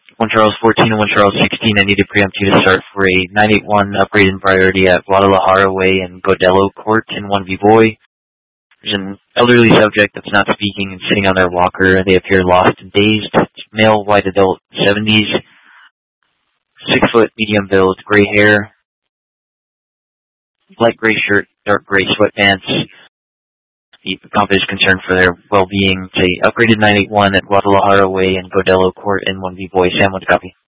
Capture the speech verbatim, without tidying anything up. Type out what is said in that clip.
one Charles fourteen and one Charles sixteen, I need to preempt you to start for a nine eight one upgrade in priority at Guadalajara Way and Godello Court in one Vivoy. There's an elderly subject that's not speaking and sitting on their walker. They appear lost and dazed. Male, white adult, seventies, six foot, medium build, gray hair, light gray shirt, dark gray sweatpants. The company is concerned for their well-being. Say upgraded nine eight one at Guadalajara Way and Godello Court in one Vivoy. Sam, what's copy?